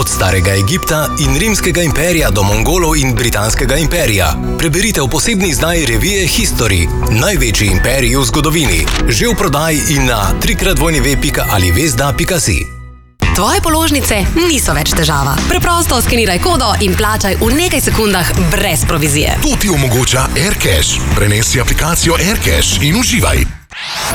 od starega Egipta in rimskega imperija do Mongolov in britanskega imperija. Preberite v posebni izdaji revije History, največji imperij v zgodovini. Že v prodaji in na www.alivesda.si. Tvoje položnice niso več težava. Preprosto skeniraj kodo in plačaj v nekaj sekundah brez provizije. To ti omogoča AirCash. Prenesi aplikacijo AirCash in uživaj.